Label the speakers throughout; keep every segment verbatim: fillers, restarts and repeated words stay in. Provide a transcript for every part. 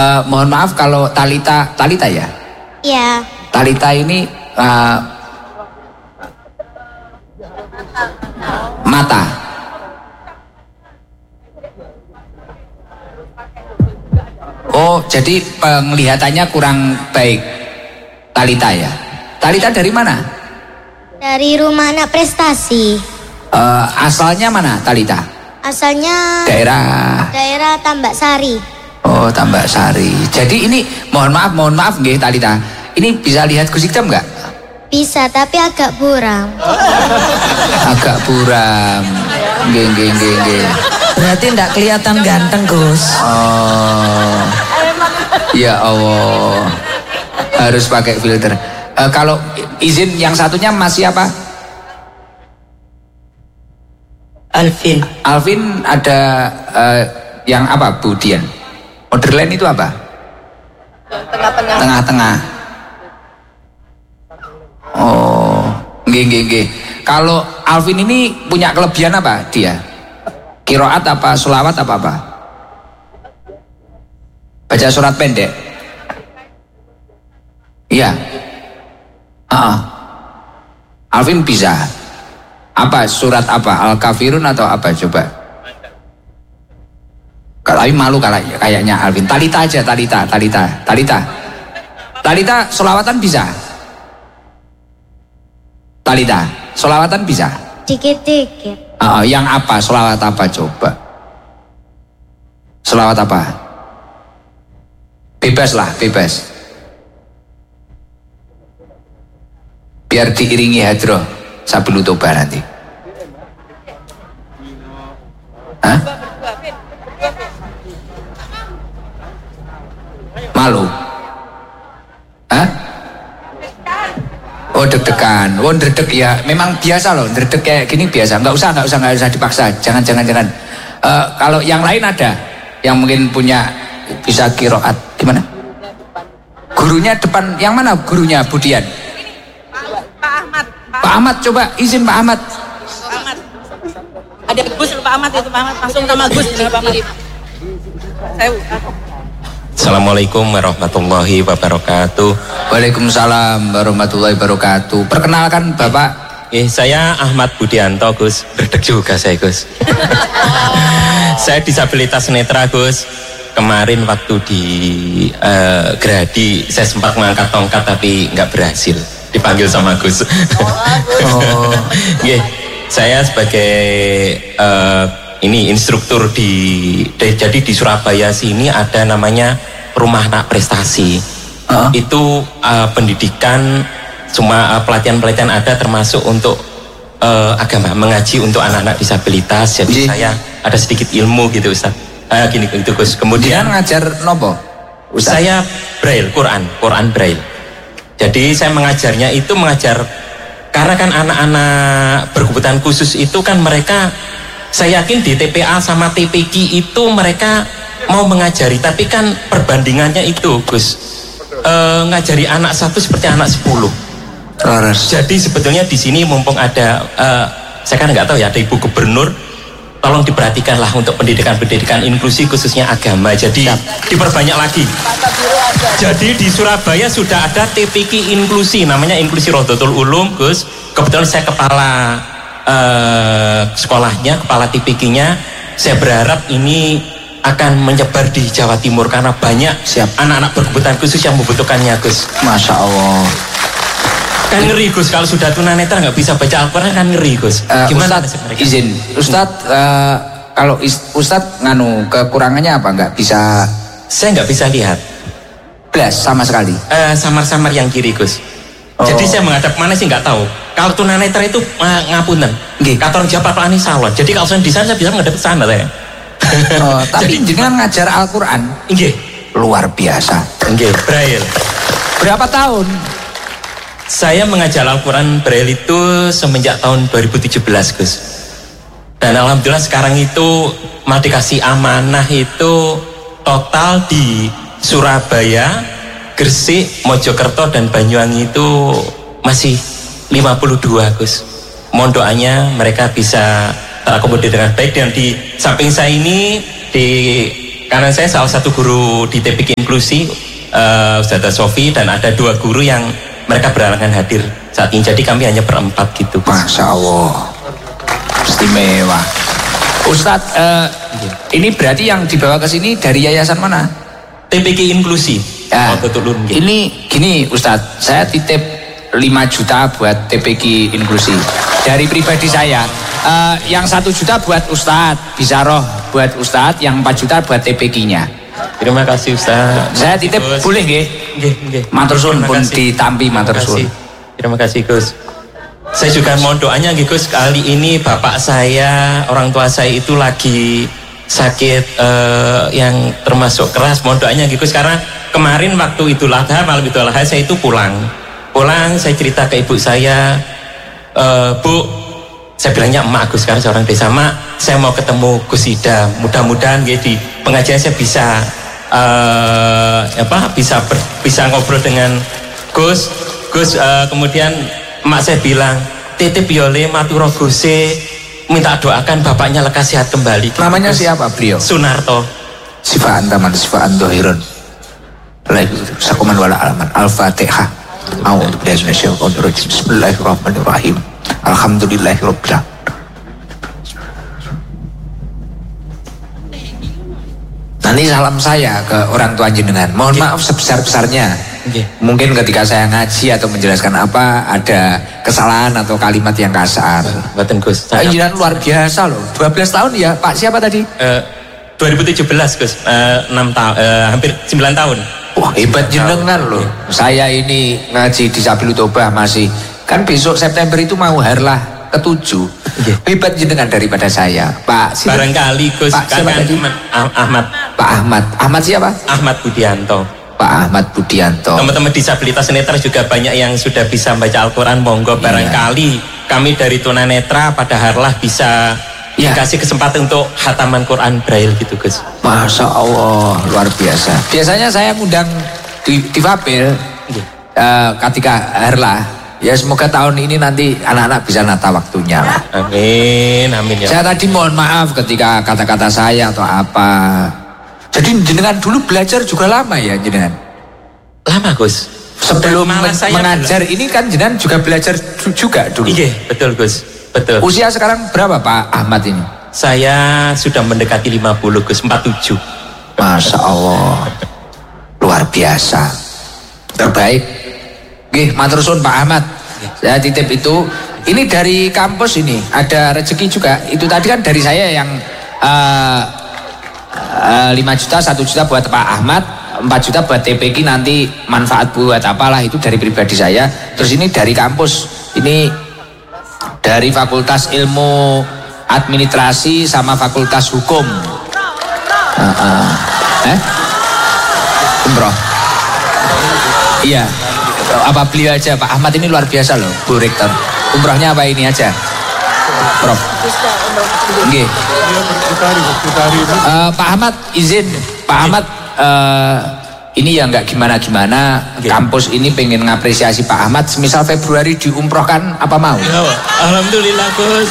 Speaker 1: Uh, mohon maaf kalau Talita, Talita ya?
Speaker 2: Iya.
Speaker 1: Talita ini uh, mata. Oh, jadi penglihatannya kurang baik Talita ya? Talita dari mana?
Speaker 2: Dari Rumah Anak Prestasi.
Speaker 1: Uh, asalnya mana Talita?
Speaker 2: Asalnya
Speaker 1: daerah
Speaker 2: daerah Tambak Sari.
Speaker 1: Oh, Tambak Sari. Jadi ini mohon maaf, mohon maaf nggih Talita. Ini bisa lihat Gus Ikdam nggak?
Speaker 2: Bisa, tapi agak buram.
Speaker 1: Agak buram. Nggih, nggih, nggih, nggih.
Speaker 3: Berarti enggak kelihatan ganteng, Gus.
Speaker 1: Oh. Ya Allah. Harus pakai filter. Uh, kalau izin yang satunya masih apa?
Speaker 3: Alvin.
Speaker 1: Alvin ada uh, yang apa, Bu Dian? Borderline itu apa?
Speaker 4: Tengah-tengah.
Speaker 1: Tengah-tengah. Oh, nggih, nggih, nggih. Kalau Alvin ini punya kelebihan apa dia? Qiraat apa, sholawat apa apa? Baca surat pendek. Iya. Ah, Alvin bisa. Apa surat apa? Al-Kafirun atau apa coba? Kalau malu kayaknya Alvin. Talita aja, Talita, Talita, Talita. Talita sholawatan bisa? Talita, sholawatan bisa?
Speaker 2: Dikit-dikit.
Speaker 1: Uh, yang apa? Sholawat apa coba? Sholawat apa? Bebas lah, bebas. Biar diiringi hadroh Sabilu Toba nanti. Hah? Malu? Hah? Oh, deg-degan. Oh, deg-deg ya. Memang biasa loh, deg-deg kayak gini biasa. Nggak usah, nggak usah, nggak usah dipaksa. Jangan, jangan, jangan. Uh, kalau yang lain ada, yang mungkin punya bisa qiraat. Gimana? Gurunya depan, yang mana gurunya, Budian?
Speaker 4: Pak Ahmad.
Speaker 1: Pak Ahmad, coba izin Pak Ahmad.
Speaker 4: Pak Ahmad. Ada Gus, Pak Ahmad itu Pak Ahmad. Langsung sama Gus, Pak Ahmad. Saya.
Speaker 5: Assalamualaikum warahmatullahi wabarakatuh.
Speaker 1: Waalaikumsalam warahmatullahi wabarakatuh. Perkenalkan Bapak.
Speaker 5: Eh, saya Ahmad Budianto, Gus. Berdek juga saya, Gus. Saya disabilitas netra, Gus. Kemarin waktu di uh, Gradi saya sempat mengangkat tongkat tapi nggak berhasil. Dipanggil sama Gus. Oh. Yeah, saya sebagai uh, ini instruktur di, di jadi di Surabaya sini ada namanya Rumah Anak Prestasi. Uh. Itu uh, pendidikan cuma uh, pelatihan-pelatihan ada termasuk untuk uh, agama, mengaji untuk anak-anak disabilitas. Jadi yeah. Saya ada sedikit ilmu gitu, Ustaz. Uh, gini gitu, Gus. Kemudian
Speaker 1: dia ngajar nopo? Ustaz?
Speaker 5: Saya Braille, Quran, Quran Braille. Jadi saya mengajarnya itu mengajar karena kan anak-anak berkebutuhan khusus itu kan mereka, saya yakin di T P A sama T P Q itu mereka mau mengajari, tapi kan perbandingannya itu, Gus, e, ngajari anak satu seperti anak sepuluh.
Speaker 1: Terus.
Speaker 5: Jadi sebetulnya di sini mumpung ada, e, saya kan nggak tahu ya, ada Ibu Gubernur, tolong diperhatikanlah untuk pendidikan-pendidikan inklusi khususnya agama. Jadi Siap. diperbanyak lagi. Jadi di Surabaya sudah ada T P Q inklusi, namanya Inklusi Rodotul Ulum, Gus. Kebetulan saya kepala uh, sekolahnya, kepala T P Q-nya. Saya berharap ini akan menyebar di Jawa Timur karena banyak anak-anak berkebutuhan khusus yang membutuhkannya, Gus.
Speaker 1: Masya Allah.
Speaker 5: Kan ngeri, Gus, kalau sudah tunanetra nggak bisa baca Al-Quran kan ngeri, Gus.
Speaker 1: Uh,
Speaker 5: Gimana
Speaker 1: Ustadz, izin, Ustadz, uh, kalau Ustadz nganu kekurangannya apa, nggak bisa?
Speaker 5: Saya nggak bisa lihat.
Speaker 1: Belas sama sekali.
Speaker 5: Uh, samar-samar yang kiri, Gus. Oh. Jadi saya menghadap mana sih nggak tahu. Kalau tunanetra itu uh, ngapunten. Nggih. Kator Jawa Pak Ani Salon. Jadi kalau saya di sana saya bisa menghadap ke sana saya.
Speaker 1: Oh, tapi jenengan ngajar Al-Quran.
Speaker 5: Nggih.
Speaker 1: Luar biasa.
Speaker 5: Nggih, Braille.
Speaker 1: Berapa tahun?
Speaker 5: Saya mengajar Al-Quran Braille itu semenjak tahun dua ribu tujuh belas, Gus. Dan alhamdulillah sekarang itu mau dikasih amanah itu total di Surabaya, Gresik, Mojokerto dan Banyuwangi itu masih lima puluh dua, Gus. Mohon doanya mereka bisa terakomodir dengan baik. Dan di samping saya ini di Karena saya salah satu guru di T P K Inklusi, uh, Ustazah Sofi, dan ada dua guru yang mereka berhalangan hadir saat ini. Jadi kami hanya berempat gitu.
Speaker 1: Masya Allah, istimewa. Ustadz, uh, ini berarti yang dibawa ke sini dari yayasan mana?
Speaker 5: T P K Inklusi.
Speaker 1: Ya,
Speaker 5: oh, betul,
Speaker 1: ini gini Ustadz, saya titip lima juta buat T P K Inklusi dari pribadi saya. Uh, yang satu juta buat Ustadz Bisaroh, buat Ustadz, yang empat juta buat T P K-nya.
Speaker 5: Terima kasih Ustadz.
Speaker 1: Saya titip Gus. Boleh nggih?
Speaker 5: Nggih, nggih.
Speaker 1: Matur suwun pun ditampi matur suwun.
Speaker 5: Terima kasih Gus. Saya juga mohon doanya nggih Gus, kali ini bapak saya, orang tua saya itu lagi sakit uh, yang termasuk keras. Mohon doanya nggih Gus, karena kemarin waktu Idul Adha, malam Idul Adha saya itu pulang. Pulang saya cerita ke ibu saya, uh, Bu, saya bilangnya emak Gus, karena seorang desa, Mak, saya mau ketemu Gus Ida, mudah-mudahan ya di pengajian saya bisa uh, apa bisa ber, bisa ngobrol dengan Gus. Gus uh, kemudian emak saya bilang, titip yole maturo Guse, minta doakan bapaknya lekas sehat kembali.
Speaker 1: Namanya
Speaker 5: Gus.
Speaker 1: Siapa beliau?
Speaker 5: Sunarto.
Speaker 1: Sifaan taman sifaan dohirun. Sakuman wala alaman. Al-Fatihah. Bismillahirrahmanirrahim. Alhamdulillahirabbil alamin. Nanti salam saya ke orang tua jenengan. Mohon maaf sebesar-besarnya. Mungkin ketika saya ngaji atau menjelaskan apa ada kesalahan atau kalimat yang kasar.
Speaker 5: Baten Gus.
Speaker 1: Jenengan luar biasa loh. dua belas tahun ya, Pak. Siapa tadi?
Speaker 5: Uh, dua ribu tujuh belas Gus. Uh, enam tahun, uh, hampir sembilan tahun.
Speaker 1: Wah, hebat jenengan loh. Saya ini ngaji di Sabilul Tobah masih, kan besok September itu mau harlah ketujuh. Yeah. Hebat jenengan daripada saya, Pak. Siapa?
Speaker 5: Barangkali Gus.
Speaker 1: Pak siapa tadi?
Speaker 5: Ahmad.
Speaker 1: Pak Ahmad. Ahmad siapa?
Speaker 5: Ahmad Budianto.
Speaker 1: Pak Ahmad Budianto.
Speaker 5: Teman-teman disabilitas netra juga banyak yang sudah bisa baca Al-Quran. Monggo barangkali yeah. kami dari tunanetra pada harlah bisa ya. Dikasih kesempatan untuk hataman Quran Braille gitu Gus.
Speaker 1: Masya Allah, luar biasa. Biasanya saya ngundang di, di Fapil ya. uh, ketika harlah. Ya semoga tahun ini nanti anak-anak bisa nata waktunya lah.
Speaker 5: Amin, amin ya.
Speaker 1: Saya tadi mohon maaf ketika kata-kata saya atau apa. Jadi jenengan dulu belajar juga lama ya jenengan?
Speaker 5: Lama Gus.
Speaker 1: Sebelum men mengajar belum. Ini kan jenengan juga belajar juga dulu.
Speaker 5: Iya betul Gus, betul.
Speaker 1: Usia sekarang berapa Pak Ahmad ini?
Speaker 5: Saya sudah mendekati lima puluh Gus, empat puluh tujuh.
Speaker 1: Masya Allah, luar biasa, terbaik. Gih, matur suwun Pak Ahmad. Saya titip itu. Ini dari kampus ini ada rezeki juga. Itu tadi kan dari saya yang uh, uh, lima juta, satu juta buat Pak Ahmad, empat juta buat T P K nanti manfaat buat apalah itu dari pribadi saya. Terus ini dari kampus. Ini dari Fakultas Ilmu Administrasi sama Fakultas Hukum. Uh, uh. Eh? Umroh. Iya. Apa beliau aja Pak Ahmad ini luar biasa loh Bu Rektor. Umrohnya apa ini aja Prof? Nggih. Uh, Pak Ahmad izin Pak Ahmad uh, ini ya nggak gimana-gimana kampus ini pengen ngapresiasi Pak Ahmad semisal Februari diumrohkan apa mau?
Speaker 5: Alhamdulillah Gus.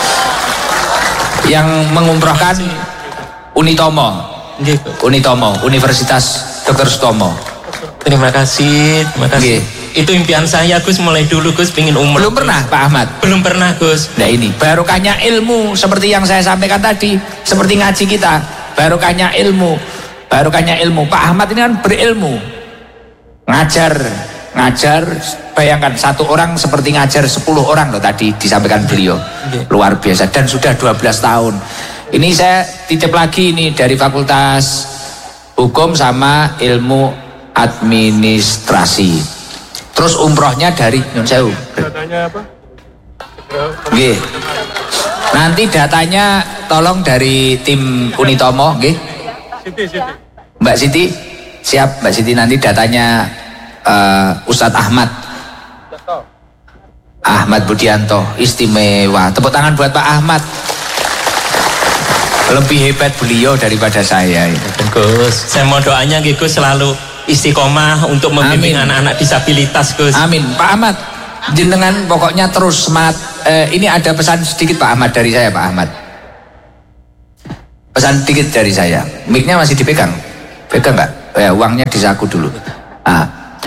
Speaker 1: Yang mengumrohkan Unitomo Unitomo Universitas Doktor Sutomo.
Speaker 5: Terima kasih, terima kasih. Okay. Itu impian saya Gus mulai dulu Gus pengen umroh.
Speaker 1: Belum pernah Pak Ahmad?
Speaker 5: Belum pernah Gus.
Speaker 1: Nah ini barokahnya ilmu seperti yang saya sampaikan tadi, seperti ngaji kita. Barokahnya ilmu, barokahnya ilmu. Pak Ahmad ini kan berilmu, ngajar, ngajar. Bayangkan satu orang seperti ngajar sepuluh orang loh tadi disampaikan beliau. Okay. Luar biasa dan sudah dua belas tahun. Ini saya titip lagi ini dari Fakultas Hukum sama Ilmu Administrasi. Terus umrohnya dari Nyun Sewu. Datanya apa? Nggih. Nanti datanya tolong dari tim Unitomo, nggih. Siti, Siti. Mbak Siti, siap Mbak Siti nanti datanya uh, Ustadz Ahmad. Ahmad Budianto, istimewa. Tepuk tangan buat Pak Ahmad. Lebih hebat beliau daripada saya.
Speaker 5: Gus, saya mau doanya Gus selalu istiqomah untuk membimbing anak-anak disabilitas Gus.
Speaker 1: Amin. Pak Ahmad, jenengan pokoknya terus semangat. Eh, ini ada pesan sedikit Pak Ahmad dari saya Pak Ahmad. Pesan dikit dari saya. Mic-nya masih dipegang. Pegang nggak? Ya, uangnya disaku dulu. Ah,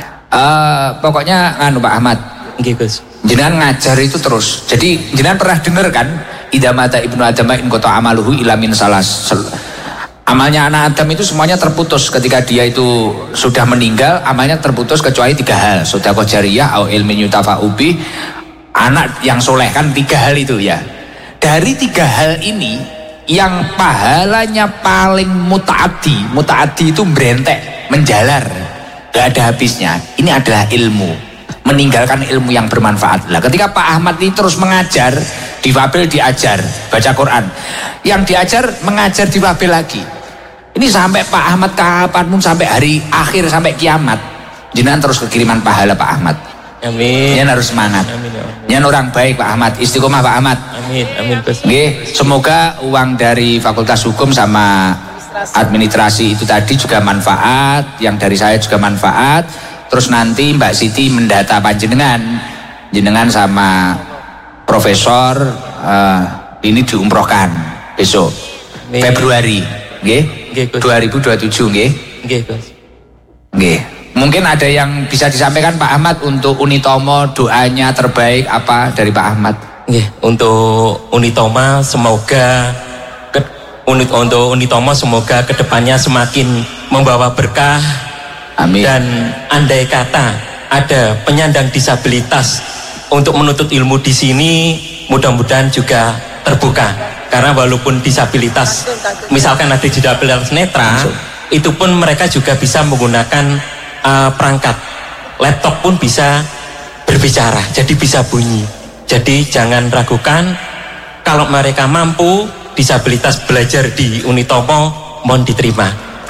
Speaker 1: uh, pokoknya anu Pak Ahmad.
Speaker 5: Nggih, Gus.
Speaker 1: Jenengan ngajar itu terus. Jadi jenengan pernah dengar kan? Idza mata ibnu Adam in qata amaluhu illa min salas. Amalnya anak Adam itu semuanya terputus ketika dia itu sudah meninggal, amalnya terputus kecuali tiga hal. Sedekah jariyah au ilmin yutafa'u bih. Anak yang soleh kan tiga hal itu ya. Dari tiga hal ini yang pahalanya paling mutaaddi, mutaaddi itu berentek, menjalar, gak ada habisnya. Ini adalah ilmu, meninggalkan ilmu yang bermanfaat. Lah ketika Pak Ahmad ini terus mengajar, difabel diajar, baca Quran, yang diajar mengajar difabel lagi. Ini sampai Pak Ahmad kapanpun, sampai hari akhir, sampai kiamat, jenengan terus kekiriman pahala Pak Ahmad.
Speaker 5: Amin.
Speaker 1: Jangan harus semangat.
Speaker 5: Amin.
Speaker 1: Jangan orang baik Pak Ahmad, istiqomah Pak Ahmad.
Speaker 5: Amin. Amin.
Speaker 1: Nggih, semoga uang dari Fakultas Hukum sama administrasi itu tadi juga manfaat, yang dari saya juga manfaat. Terus nanti Mbak Siti mendata panjenengan, jenengan sama profesor uh, ini diumrohkan besok Amin. Februari, nggih? dua ribu dua puluh tujuh nggih?
Speaker 5: Nggih, Gus.
Speaker 1: Nggih. Mungkin ada yang bisa disampaikan Pak Ahmad untuk Unitomo, doanya terbaik apa dari Pak Ahmad?
Speaker 5: Nggih, untuk Unitoma semoga ke, unit untuk Unitomo semoga kedepannya semakin membawa berkah.
Speaker 1: Amin.
Speaker 5: Dan andai kata ada penyandang disabilitas untuk menuntut ilmu di sini, mudah-mudahan juga terbuka. Karena walaupun disabilitas, misalkan ada disabilitas netra, itu pun mereka juga bisa menggunakan uh, perangkat laptop pun bisa berbicara, jadi bisa bunyi. Jadi jangan ragukan, kalau mereka mampu disabilitas belajar di Unitomo, mohon diterima.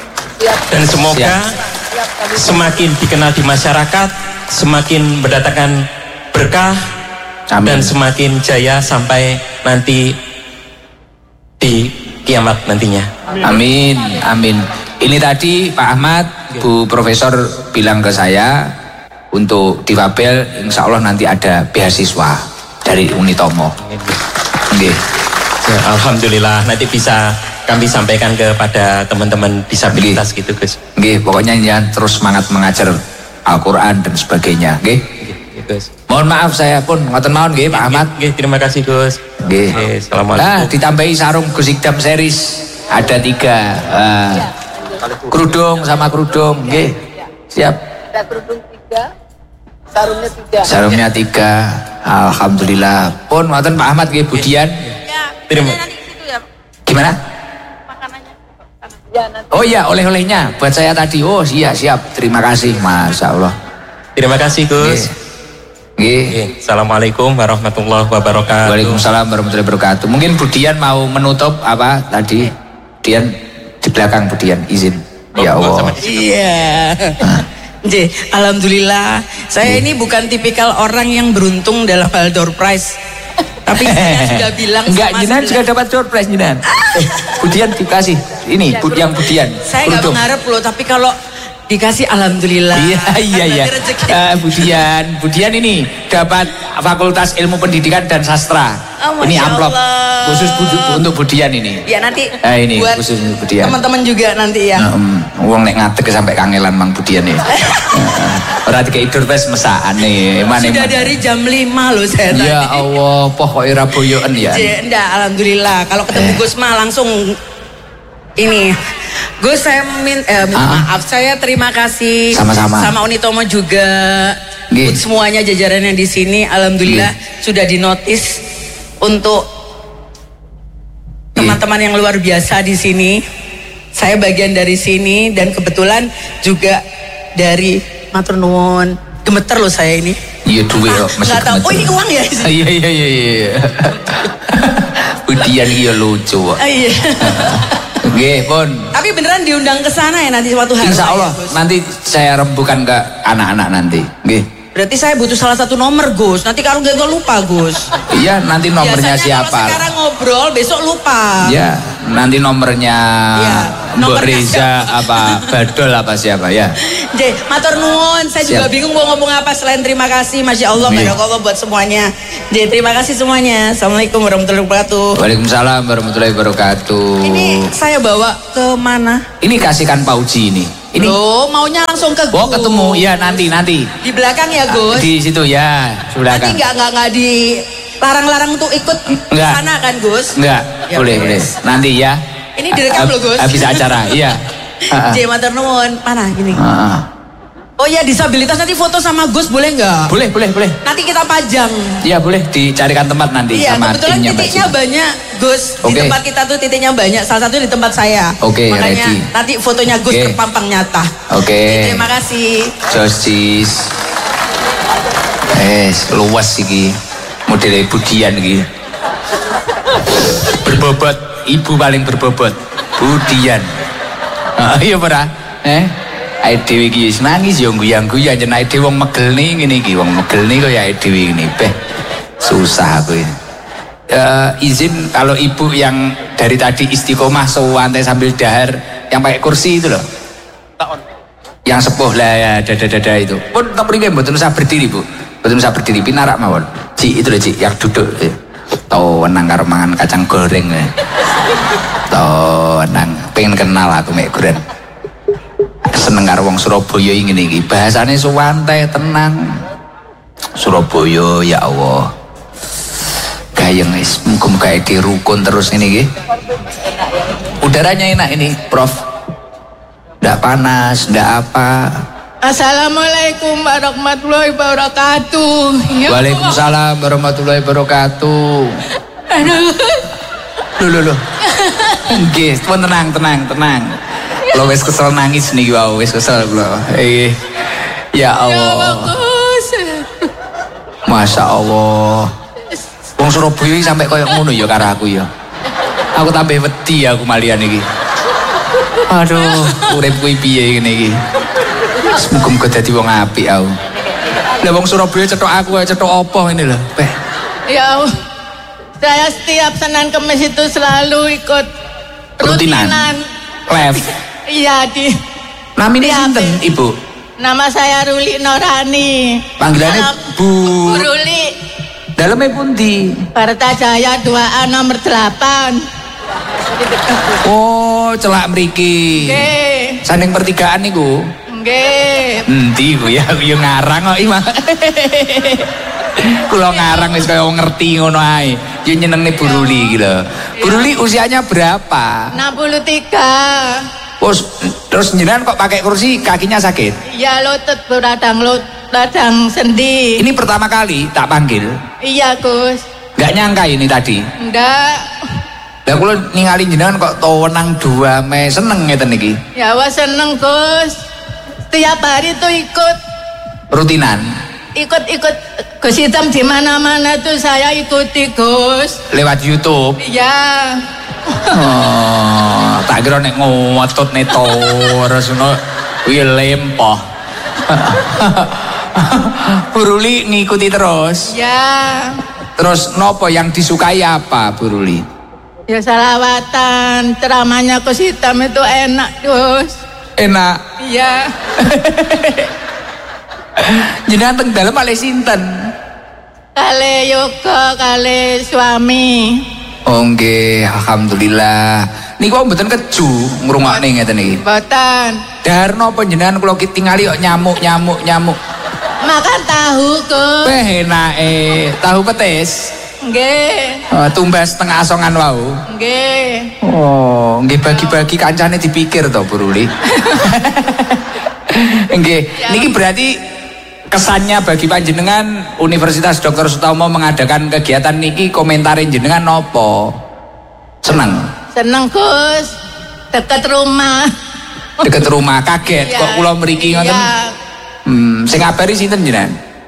Speaker 5: Dan semoga semakin dikenal di masyarakat, semakin mendatangkan berkah. Amin. Dan semakin jaya sampai nanti di kiamat nantinya.
Speaker 1: Amin, amin. Ini tadi Pak Ahmad, Bu Profesor bilang ke saya untuk difabel, insya Allah nanti ada beasiswa dari Unitomo. Oke.
Speaker 5: Ya, alhamdulillah nanti bisa kami sampaikan kepada teman-teman disabilitas gitu, Gus.
Speaker 1: Oke, pokoknya jangan terus semangat mengajar Al-Quran dan sebagainya. Oke.
Speaker 5: Gus.
Speaker 1: Mohon maaf saya pun ngoten mawon nggih Pak Ahmad.
Speaker 5: Nggih, terima kasih Gus.
Speaker 1: Nggih.
Speaker 5: Assalamualaikum.
Speaker 1: Nah, ditambahi sarung Gus Ikdam series ada tiga. Uh, kerudung sama kerudung, nggih. Siap.
Speaker 4: Ada kerudung tiga, sarungnya tiga.
Speaker 1: Sarungnya tiga. Alhamdulillah. Pun ngoten Pak Ahmad nggih Budian.
Speaker 4: Ya,
Speaker 5: terima.
Speaker 4: nanti di situ ya.
Speaker 1: Gimana?
Speaker 4: Makanannya. Ya, nanti.
Speaker 1: Oh iya, oleh-olehnya buat saya tadi. Oh iya, siap. Terima kasih, Masya Allah.
Speaker 5: Terima kasih Gus.
Speaker 1: Nggih.
Speaker 5: Assalamualaikum warahmatullahi wabarakatuh.
Speaker 1: Waalaikumsalam warahmatullahi wabarakatuh. Mungkin Budian mau menutup apa tadi? Budian di belakang Budian izin. Ya Allah.
Speaker 3: Iya. Nggih, alhamdulillah. Saya ini bukan tipikal orang yang beruntung dalam hal door prize. Tapi saya sudah bilang
Speaker 1: enggak,
Speaker 3: sama
Speaker 1: Jinan juga dapat door prize Jinan. Eh, Budian dikasih. Ini Budian Budian.
Speaker 3: Saya nggak mengharap loh, tapi kalau dikasih alhamdulillah.
Speaker 1: Iya iya iya. Uh, Budian, Budian ini dapat Fakultas Ilmu Pendidikan dan Sastra.
Speaker 3: Oh,
Speaker 1: ini amplop
Speaker 3: Allah.
Speaker 1: khusus budu, untuk Budian ini.
Speaker 3: Ya nanti.
Speaker 1: Nah, ini
Speaker 3: buat
Speaker 1: khusus untuk Budian.
Speaker 3: Teman-teman juga nanti ya.
Speaker 1: Nah, um, uang nek ngadeg sampai kangelan Mang Budian ini. Ora dikei door prize mesaan nih. Mana
Speaker 3: Sudah dari jam lima loh saya tadi.
Speaker 1: Ya Allah, pokoknya ora boyoken ya.
Speaker 3: Enggak, alhamdulillah. Kalau ketemu eh. Gus mah langsung ini. Gus saya min, eh, minta ah. maaf, saya terima kasih
Speaker 1: sama-sama
Speaker 3: sama Unitomo juga, Gih. semuanya jajaran yang di sini, alhamdulillah Gih. sudah dinotis untuk teman-teman yang luar biasa di sini. Saya bagian dari sini dan kebetulan juga dari matur nuwun. Gemeter loh saya ini.
Speaker 1: Iya duwe kok,
Speaker 3: masih gemeter. Oh ini uang ya?
Speaker 1: Iya iya iya iya. Budian iya lucu.
Speaker 3: Iya.
Speaker 1: Oke, pun.
Speaker 3: Tapi beneran diundang ke sana ya nanti suatu hari.
Speaker 1: Insya Allah ya, nanti saya rembukan ke anak-anak nanti. Oke.
Speaker 3: Berarti saya butuh salah satu nomor Gus. Nanti kalau nggak lupa Gus.
Speaker 1: Iya, nanti nomornya
Speaker 3: biasanya
Speaker 1: siapa?
Speaker 3: Kalau sekarang ngobrol, besok lupa.
Speaker 1: Iya, nanti nomornya.
Speaker 3: Iya.
Speaker 1: Mbok Reza apa Badol apa siapa ya.
Speaker 3: J, matur nuwun. Saya juga
Speaker 1: Siap.
Speaker 3: bingung mau ngomong apa selain terima kasih. Masya Allah,
Speaker 1: Iya.
Speaker 3: barakallah buat semuanya. J, terima kasih semuanya. Assalamualaikum warahmatullahi wabarakatuh.
Speaker 1: Waalaikumsalam warahmatullahi wabarakatuh.
Speaker 3: Ini saya bawa ke mana?
Speaker 1: Ini kasihkan Pak Uji ini. Ini
Speaker 3: Loh, maunya langsung ke
Speaker 1: oh
Speaker 3: Gus.
Speaker 1: ketemu ya nanti nanti
Speaker 3: Di belakang ya Gus.
Speaker 1: di situ ya sebelah
Speaker 3: Nanti
Speaker 1: kan.
Speaker 3: nggak nggak nggak di larang-larang untuk ikut
Speaker 1: Nggak.
Speaker 3: sana kan Gus?
Speaker 1: Enggak,
Speaker 3: Ya,
Speaker 1: boleh
Speaker 3: oke.
Speaker 1: boleh. Nanti ya.
Speaker 3: Ini direkam loh, Gus.
Speaker 1: Habis acara, iya.
Speaker 3: J, matur nuwun. Mana gini?
Speaker 1: Heeh.
Speaker 3: Oh ya, disabilitas nanti foto sama Gus boleh nggak?
Speaker 1: Boleh, boleh, boleh.
Speaker 3: Nanti kita pajang.
Speaker 1: Iya, boleh dicarikan tempat nanti
Speaker 3: Iya,
Speaker 1: sama
Speaker 3: kebetulan
Speaker 1: timnya Mbak
Speaker 3: titiknya
Speaker 1: Sina.
Speaker 3: banyak, Gus. Di
Speaker 1: Oke.
Speaker 3: tempat kita tuh titiknya banyak. Salah satu di tempat saya.
Speaker 1: Oke,
Speaker 3: Makanya
Speaker 1: ready.
Speaker 3: nanti fotonya Gus
Speaker 1: Oke.
Speaker 3: terpampang nyata.
Speaker 1: Oke.
Speaker 3: Terima kasih.
Speaker 1: Josis. Eh, luas iki. Model Budian iki. Berbobot, ibu paling berbobot. Budian. Ah, iya ora? Eh? Ae dhewe iki wis nangis yo guyang-guyang yen ae dhewe wong megelni ngene iki, wong megelni kaya ae dhewe ngene. Beh, susah aku ini. Eh, izin kalau ibu yang dari tadi istiqomah sewantai sambil dahar yang pakai kursi itu loh. Yang sepuh lah ya dada-dada itu. Pun tak beri mboten usah berdiri, Bu. Mboten usah berdiri pinarak mawon. Ci itu loh, Ci, yang duduk. Tau nang karo mangan kacang goreng. Tau nang pengen kenal aku mek goren. Seneng karo wong Surabaya ngene iki. Bahasane suwantai tenang. Surabaya ya Allah. Gayeng wis muga-muga di rukun terus ini iki. Udaranya enak ini, Prof. Nggak panas, nggak apa.
Speaker 4: Assalamualaikum warahmatullahi wabarakatuh. Ya
Speaker 1: Waalaikumsalam warahmatullahi wabarakatuh.
Speaker 4: Aduh.
Speaker 1: Loh, loh, loh. Nggih, pun tenang, tenang, tenang. Lo wis kesel nangis nih, wow, wis kesel lo. Eh, ya
Speaker 4: Ya
Speaker 1: Allah,
Speaker 4: bagus.
Speaker 1: masya Allah. Wong Surabaya iki sampai koyo ngono ya karo aku ya. Aku tambah wedi aku malian iki. Aduh, uripku iki piye ngene iki. Semoga-moga dadi wong apik aku. Lah wong Surabaya cetok aku, cetok apa ini lho. Beh.
Speaker 4: Ya Allah. Saya setiap Senin Kemis itu selalu ikut
Speaker 1: Rutinan.
Speaker 4: rutinan.
Speaker 1: Live.
Speaker 4: Iya di
Speaker 1: Namine
Speaker 4: Di
Speaker 1: sinten,
Speaker 4: H P.
Speaker 1: Ibu?
Speaker 4: Nama saya Ruli Norani.
Speaker 1: Panggilannya
Speaker 4: Alam-
Speaker 1: Bu.
Speaker 4: Bu Ruli.
Speaker 1: Dalamnya pundi?
Speaker 4: Bartajaya dua A nomor delapan.
Speaker 1: Oh, celak mriki.
Speaker 4: Nggih.
Speaker 1: Sanding pertigaan niku.
Speaker 4: Nggih.
Speaker 1: Endi ku ya, aku yo ngarang kok iki mah. Kula ngarang wis kaya wong ngerti ngono ae. Yo nyenengne Bu Ruli iki lho. Bu Ruli usianya berapa?
Speaker 4: enam puluh tiga.
Speaker 1: Terus terus jenengan kok pakai kursi kakinya sakit?
Speaker 4: Iya lutut beradang lut radang sendi.
Speaker 1: Ini pertama kali tak panggil.
Speaker 4: Iya Gus.
Speaker 1: Gak nyangka ini tadi.
Speaker 4: Ndak.
Speaker 1: Lah kula ningali jenengan kok tawenang dua Mei seneng ngeten iki.
Speaker 4: Ya wah seneng Gus. Tiap hari tuh ikut
Speaker 1: Rutinan.
Speaker 4: ikut-ikut Gus Hitam di mana-mana tuh saya ikuti Gus.
Speaker 1: Lewat YouTube.
Speaker 4: Iya.
Speaker 1: Oh, tak kira nek ngotot nek terus ngono kuwi lempoh. Bu Ruli ngikuti terus.
Speaker 4: Ya.
Speaker 1: Terus nopo yang disukai apa Bu Ruli?
Speaker 4: Ya salawatan, ceramahnya Gus Hitam itu enak Gus.
Speaker 1: Enak.
Speaker 4: Iya.
Speaker 1: Jenengan teng dalem ale sinten?
Speaker 4: Kale yoga, kale suami.
Speaker 1: Oh nggih, alhamdulillah. Niku mboten keju ngrungokne ngeten iki.
Speaker 4: Boten.
Speaker 1: Dahar napa jenengan kula tingali kok nyamuk-nyamuk nyamuk.
Speaker 4: Makan tahu Gus.
Speaker 1: Weh enake, tahu petis.
Speaker 4: Nggih.
Speaker 1: Oh, tumbas setengah asongan wau.
Speaker 4: Nggih.
Speaker 1: Oh, nggih bagi-bagi kancane dipikir to Bu Ruli. Nggih, niki berarti kesannya bagi panjenengan Universitas Doktor Sutomo mengadakan kegiatan niki komentarin jenengan nopo? Seneng.
Speaker 4: Seneng Gus. Dekat rumah.
Speaker 1: Deket rumah kaget
Speaker 4: Iya,
Speaker 1: kok kula mriki ngoten.
Speaker 4: Iya.
Speaker 1: Hmm, sing ngabari sinten jenengan?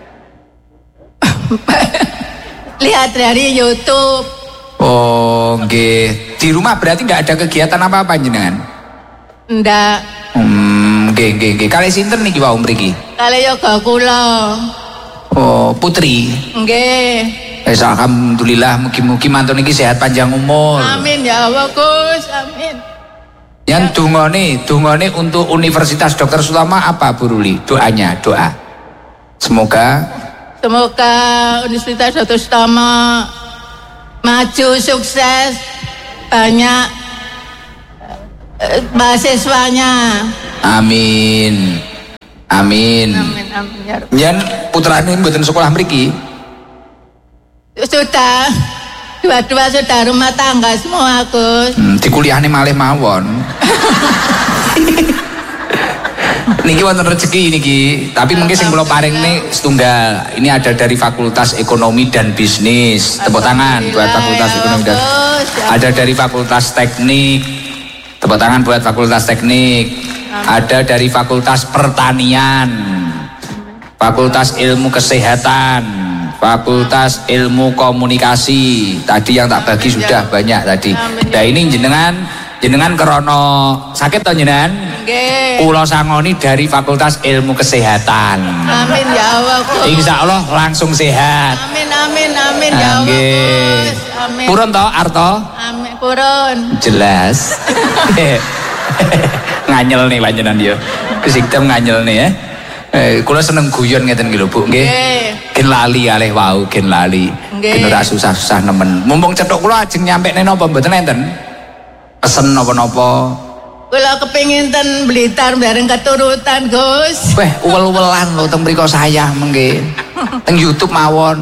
Speaker 4: Lihat dari YouTube.
Speaker 1: Oh, nggih. Di rumah berarti nggak ada kegiatan apa-apa jenengan?
Speaker 4: Ndak.
Speaker 1: Hmm, nggih nggih nggih. Kalih sinten niki wau mriki?
Speaker 4: Kale yoga kula.
Speaker 1: Oh, putri.
Speaker 4: Nggih.
Speaker 1: Eh, alhamdulillah mugi-mugi mantun iki sehat panjang umur.
Speaker 4: Amin ya Allah Gus. Amin.
Speaker 1: Yang dungone, dungone untuk Universitas Dokter Sutomo apa Bu Ruli? Doanya, doa. Semoga
Speaker 4: Semoga Universitas Dokter Sutomo maju sukses, banyak eh, mahasiswanya.
Speaker 1: Amin. Amin.
Speaker 4: Amin, amin ya Rabbi.
Speaker 1: Yen putrane mboten sekolah mriki?
Speaker 4: Sudah, dua-dua sudah rumah tangga semua Gus.
Speaker 1: Hmm, dikuliahne malih mawon. Niki wonten rezeki niki, tapi mungkin sing kula paringne setunggal. Ini ada dari Fakultas Ekonomi dan Bisnis. Tepuk tangan buat Fakultas Ekonomi dan ada dari Fakultas Teknik. Tepuk tangan buat Fakultas Teknik. Ada dari Fakultas Pertanian. Fakultas Ilmu Kesehatan. Fakultas Ilmu Komunikasi. Tadi yang tak bagi sudah banyak tadi. Nah ini jenengan jenengan kerono sakit toh jenengan?
Speaker 4: Nggih.
Speaker 1: Kula sangoni dari Fakultas Ilmu Kesehatan.
Speaker 4: Amin ya Allah Gus.
Speaker 1: Insya Allah langsung sehat.
Speaker 4: Amin amin amin ya Allah Gus. Amin.
Speaker 1: Purun toh Arto?
Speaker 4: Amin purun.
Speaker 1: Jelas. Nganyel nih panjenengan dia. Kesiktem nganyel nih ya. Eh, kula seneng guyon ngeten iki lho Bu nggih. Gen lali alih wau gen lali. Gen ora susah-susah nemen. Mumpung cethuk kula ajeng nyampekne napa mboten enten? Pesen napa-napa.
Speaker 4: Kula kepingin ten Blitar bareng keturutan Gus.
Speaker 1: Weh, uwel-uwelan lho teng mriko saya mengke. Teng YouTube mawon.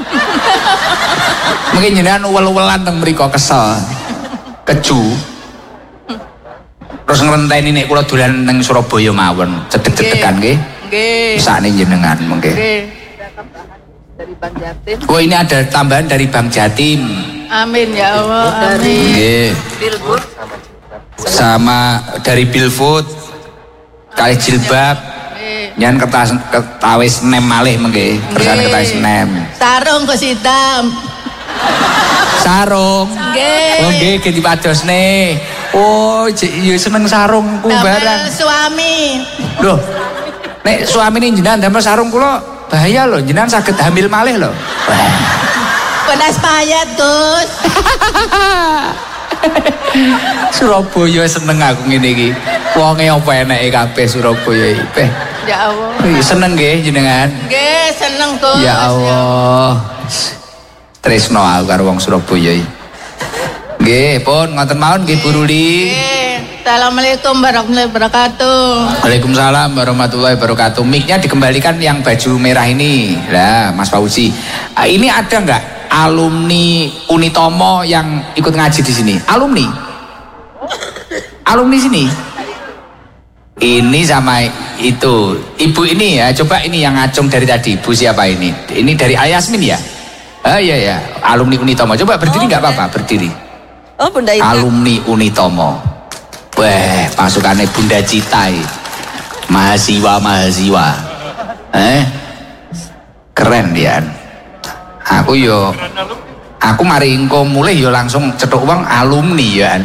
Speaker 1: Mungkin jenengan uwel-uwelan teng mriko kesel. Keju. Terus ngrenteni nek kula dolan teng Surabaya mawon, cedek-cedekan nggih.
Speaker 4: Nggih.
Speaker 1: Sakne jenengan mengke.
Speaker 4: Nggih. Dari Bang Jatim.
Speaker 1: Oh, ini ada tambahan dari Bang Jatim.
Speaker 4: Amin ya Allah. Amin.
Speaker 1: Nggih.
Speaker 4: Billboard.
Speaker 1: Sama dari Billfood kali jilbab nyan kertas ketawis nem malih mengke kersane ketawis nem
Speaker 4: Sarung Gus hitam.
Speaker 1: sarung
Speaker 4: Nggih.
Speaker 1: oh nggih ge dipadosne oh iya seneng sarung ku barang
Speaker 4: Suami.
Speaker 1: lho nek suamine jenengan damel sarung kula bahaya lho jenengan saged hamil malih lho
Speaker 4: Penas payat Gus.
Speaker 1: Surabaya seneng aku ngene iki. Wonge apa eneke kabeh Surabaya iki.
Speaker 4: Ya Allah.
Speaker 1: Seneng nggih jenengan?
Speaker 4: Nggih, seneng Gus.
Speaker 1: Ya Allah. Tresno aku karo wong Surabaya iki. Nggih, pun ngoten mawon nggih Bu Ruli.
Speaker 4: Nggih. Assalamualaikum warahmatullahi wabarakatuh.
Speaker 1: Waalaikumsalam warahmatullahi wabarakatuh. Mic-nya dikembalikan yang baju merah ini. Lah, Mas Fauzi. Ini ada enggak alumni Unitomo yang ikut ngaji di sini? Alumni? Alumni sini? Ini sama itu. Ibu ini ya, coba ini yang ngacung dari tadi. Bu siapa ini? Ini dari Ayasmin ya? Ah iya ya, alumni Unitomo. Coba berdiri nggak apa-apa, berdiri.
Speaker 4: Oh, Bunda Ita.
Speaker 1: Alumni Unitomo. Weh, pasukannya Bunda Cita. Mahasiswa-mahasiswa. Eh? Keren dia. Aku yo aku mari engko mulih yo langsung cetuk uang alumni ya.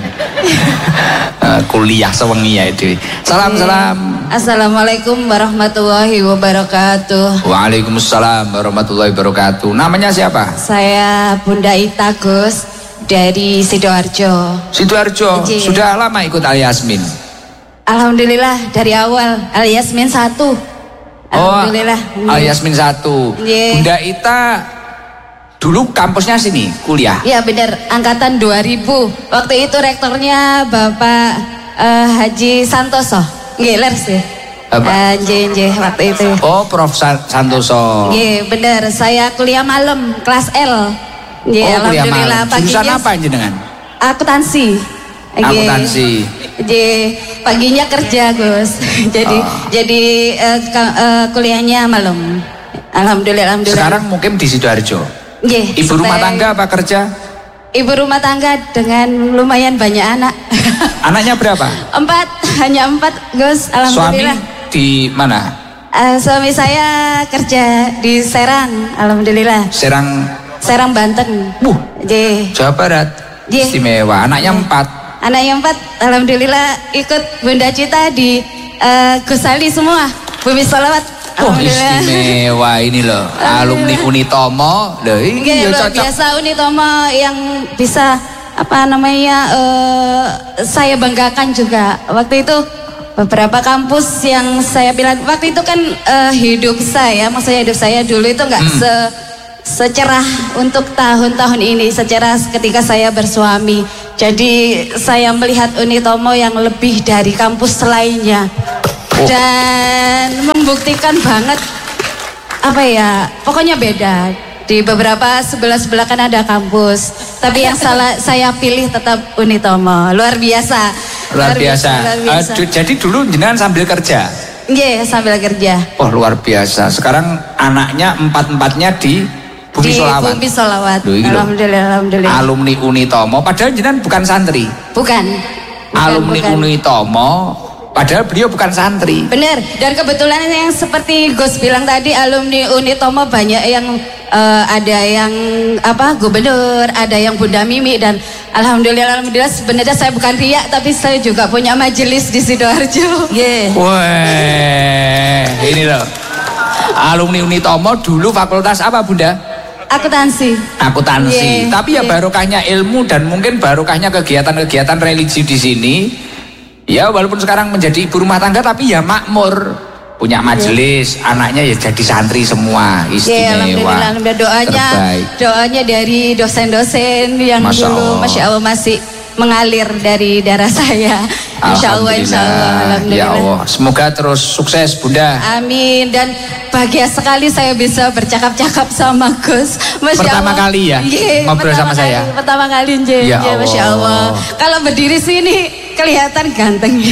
Speaker 1: uh, kuliah sewengi ya itu. Salam salam.
Speaker 6: Assalamualaikum warahmatullahi wabarakatuh.
Speaker 1: Waalaikumsalam warahmatullahi wabarakatuh. Namanya siapa?
Speaker 6: Saya Bunda Ita Gus dari Sidoarjo.
Speaker 1: Sidoarjo.
Speaker 6: Iji.
Speaker 1: Sudah lama ikut Al Yasmin?
Speaker 6: Alhamdulillah dari awal Al Yasmin satu. Alhamdulillah.
Speaker 1: Oh, Al Yasmin satu.
Speaker 6: Iji.
Speaker 1: Bunda Ita dulu kampusnya sini kuliah.
Speaker 6: Iya benar, angkatan dua ribu. Waktu itu rektornya Bapak uh, Haji Santoso. Nggih, lers ya.
Speaker 1: Apa?
Speaker 6: Nggih, nggih waktu itu.
Speaker 1: Oh, Prof Santoso.
Speaker 6: Nggih, benar. Saya kuliah malam kelas L. Nggih,
Speaker 1: Oh, kuliah
Speaker 6: alhamdulillah
Speaker 1: malam. Jurusan
Speaker 6: paginya
Speaker 1: apa jenengan?
Speaker 6: akuntansi. Nggih.
Speaker 1: Akuntansi.
Speaker 6: Jadi paginya kerja Gus. jadi
Speaker 1: Oh.
Speaker 6: jadi uh, ka- uh, kuliahnya malam. Alhamdulillah, alhamdulillah.
Speaker 1: Sekarang mungkin di Sidoarjo.
Speaker 6: Nggih,
Speaker 1: Ibu rumah
Speaker 6: sampai-
Speaker 1: tangga apa kerja?
Speaker 6: Ibu rumah tangga dengan lumayan banyak anak.
Speaker 1: Anaknya berapa?
Speaker 6: Empat, hanya empat Gus.
Speaker 1: Suami
Speaker 6: Alhamdulillah.
Speaker 1: di mana?
Speaker 6: Eh, suami saya kerja di Serang. Alhamdulillah.
Speaker 1: Serang,
Speaker 6: Serang Banten.
Speaker 1: Wuh.
Speaker 6: Nggih.
Speaker 1: Jawa Barat.
Speaker 6: Nggih.
Speaker 1: Istimewa. Anaknya empat.
Speaker 6: Anak yang empat, alhamdulillah ikut Bunda Cita di eh, Gus Ali semua. Bumi Salawat.
Speaker 1: Oh,
Speaker 6: Alhamdulillah.
Speaker 1: istimewa ini loh. Alumni Unitomo. Loh, ini
Speaker 6: Nggih,
Speaker 1: ya
Speaker 6: luar
Speaker 1: cocok.
Speaker 6: biasa Unitomo yang bisa apa namanya uh, saya banggakan juga. Waktu itu beberapa kampus yang saya bilang waktu itu kan uh, hidup saya, maksudnya hidup saya dulu itu nggak hmm. se secerah untuk tahun-tahun ini, secerah ketika saya bersuami. Jadi saya melihat Unitomo yang lebih dari kampus lainnya dan membuktikan banget apa ya, pokoknya beda. Di beberapa sebelah-sebelah kan ada kampus, tapi yang salah saya pilih tetap Unitomo. Luar biasa.
Speaker 1: Luar, luar biasa. biasa. Luar biasa. Uh, jadi dulu jenengan sambil kerja.
Speaker 6: Iya, yeah, sambil kerja.
Speaker 1: Oh, luar biasa. Sekarang anaknya empat-empatnya di Bumi
Speaker 6: di
Speaker 1: Sholawat.
Speaker 6: Bumi Sholawat.
Speaker 1: Duh,
Speaker 6: alhamdulillah, alhamdulillah.
Speaker 1: Alumni Unitomo, padahal jenengan bukan santri.
Speaker 6: Bukan. bukan
Speaker 1: Alumni
Speaker 6: bukan.
Speaker 1: Unitomo, padahal beliau bukan santri.
Speaker 6: Bener. Dan kebetulan yang seperti Gus bilang tadi, alumni Unitomo banyak yang uh, ada yang apa gubernur, ada yang Bunda Mimi, dan alhamdulillah, alhamdulillah sebenarnya saya bukan riak, tapi saya juga punya majelis di Sidoarjo.
Speaker 1: Yeah. Wah, ini loh. Alumni Unitomo dulu fakultas apa Bunda?
Speaker 6: Akuntansi.
Speaker 1: Akuntansi. Yeah, Tapi ya yeah. barokahnya ilmu dan mungkin barokahnya kegiatan-kegiatan religi di sini. Ya walaupun sekarang menjadi ibu rumah tangga tapi ya makmur, punya majelis, yeah. anaknya ya jadi santri semua, istimewa.
Speaker 6: Yeah, alhamdulillah, alhamdulillah. Doanya,
Speaker 1: terbaik.
Speaker 6: doanya dari dosen-dosen yang Masya dulu, Allah. Masya Allah masih mengalir dari darah saya. Insya Allah, insya Allah, alhamdulillah.
Speaker 1: Ya Allah, semoga terus sukses Bunda.
Speaker 6: Amin. Dan bahagia sekali saya bisa bercakap-cakap sama Gus. Masya
Speaker 1: pertama
Speaker 6: Allah.
Speaker 1: kali ya
Speaker 6: yeah,
Speaker 1: ngobrol sama
Speaker 6: kali,
Speaker 1: saya.
Speaker 6: Pertama kali je,
Speaker 1: ya
Speaker 6: je, Masya Allah. Kalau berdiri sini kelihatan gantengnya.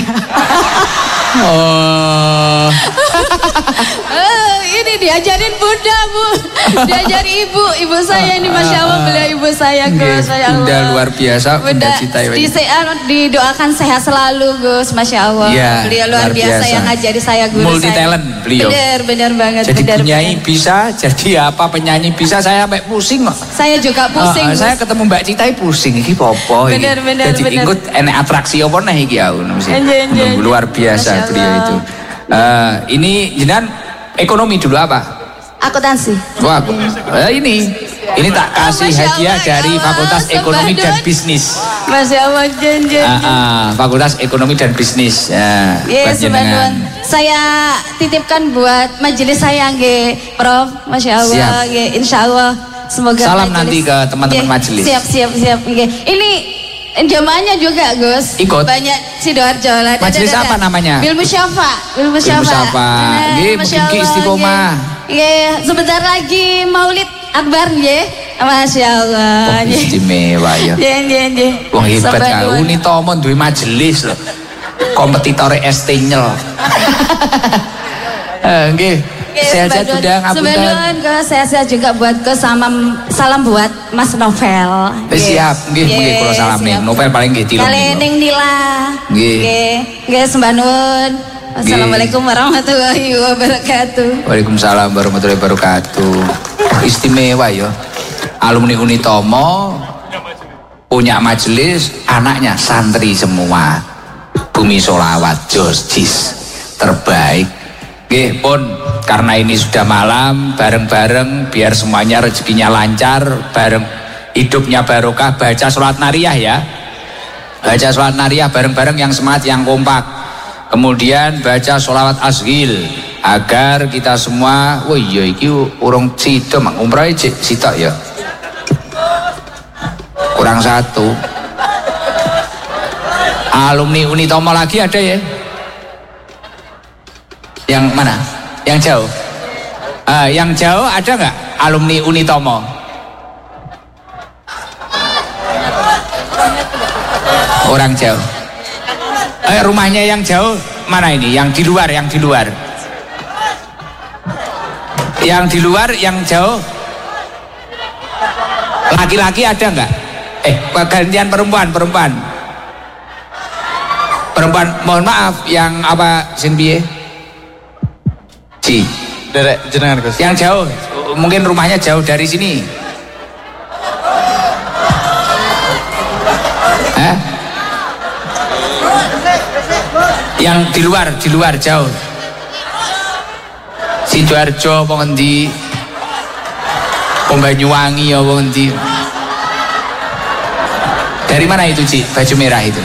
Speaker 1: Oh.
Speaker 6: uh, ini diajarin Bunda Bu, diajari ibu, ibu saya ini Masya Allah, beliau ibu saya Gus, Masya Allah.
Speaker 1: Bunda luar biasa, Bunda Cita.
Speaker 6: Di, didoakan sehat selalu Gus, Masya Allah.
Speaker 1: Ya,
Speaker 6: beliau luar, luar biasa. biasa yang ngajari saya, guru
Speaker 1: multi
Speaker 6: saya.
Speaker 1: talent beliau.
Speaker 6: Bener, bener banget.
Speaker 1: Jadi
Speaker 6: bener,
Speaker 1: penyanyi
Speaker 6: bener.
Speaker 1: bisa, jadi apa penyanyi bisa, saya sampai pusing kok.
Speaker 6: Saya juga pusing.
Speaker 1: Uh, uh, saya ketemu Mbak Cita pusing, ini popo.
Speaker 6: Bener,
Speaker 1: ini.
Speaker 6: bener,
Speaker 1: jadi
Speaker 6: bener.
Speaker 1: ikut enek atraksi apa nih iki aku. Luar biasa beliau itu. Uh, ini jenengan ekonomi dulu apa?
Speaker 6: Akuntansi.
Speaker 1: Wah, uh, ini ini tak kasih oh, hadiah dari Allah, Fakultas Ekonomi dan Bisnis.
Speaker 6: Masya Allah, jen, jen,
Speaker 1: uh, uh, Fakultas Ekonomi dan Bisnis. Uh,
Speaker 6: yes, saya titipkan buat majelis saya, nge, Prof. Masya Allah, nge, Insya Allah. Semoga
Speaker 1: salam
Speaker 6: majelis.
Speaker 1: Nanti ke teman-teman majelis.
Speaker 6: Siap, siap, siap. Nge. Ini jamaahnya juga Gus.
Speaker 1: Ikut.
Speaker 6: Banyak Sidoarjo lah.
Speaker 1: Majelis apa namanya?
Speaker 6: Ilmu Syafa. Ilmu Syafa.
Speaker 1: Nggih, mugi istiqomah.
Speaker 6: Nggih, sebentar lagi Maulid Akbar nggih. Masya Allah.
Speaker 1: Oh, istimewa ya.
Speaker 6: Nggih, nggih, nggih.
Speaker 1: Wong hebat ka Unitomo duwe majelis lho. Kompetitore es tenyel. Eh, nggih. Sehat-sehat Bunda, ngapunten.
Speaker 6: Sehat-sehat juga buat ke sama salam buat Mas Novel.
Speaker 1: Yes. Siap, nggih mungkin kalau salam nih. Novel paling nggih tilem.
Speaker 6: Kalening Nila.
Speaker 1: Nggih.
Speaker 6: Nggih, nggih sembah nuwun. Assalamualaikum warahmatullahi wabarakatuh.
Speaker 1: Waalaikumsalam warahmatullahi wabarakatuh. Istimewa ya. Alumni Unitomo punya majelis, anaknya santri semua. Bumi Sholawat, Jos Jis. Terbaik. Oke pun karena ini sudah malam, bareng-bareng biar semuanya rezekinya lancar, bareng hidupnya barokah, baca sholat nariyah ya, baca sholat nariyah bareng-bareng yang semangat, yang kompak, kemudian baca sholawat ashil agar kita semua, wah iya iki urung sido mak umroh cik sitok ya, kurang satu. Alumni Unitomo lagi ada ya? Yang mana? Yang jauh? Uh, yang jauh ada nggak alumni Unitomo? Orang jauh. Eh, rumahnya yang jauh mana ini? Yang di luar, yang di luar. Yang di luar, yang jauh. Laki-laki ada nggak? Eh, gantian perempuan, perempuan. Perempuan, mohon maaf, yang apa sing piye?
Speaker 7: Derek jenengan Gus.
Speaker 1: Yang jauh, mungkin rumahnya jauh dari sini. Eh? Yang di luar, di luar jauh. Sidoarjo apa ngendi? Banyuwangi apa ngendi? Dari mana itu Ci, baju merah itu?